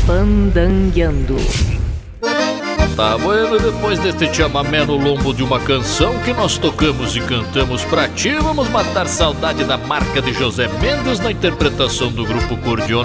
Fandangueando. Tá bueno, depois deste chamamé no lombo de uma canção que nós tocamos e cantamos pra ti, vamos matar saudade da marca de José Mendes na interpretação do grupo Cordiona.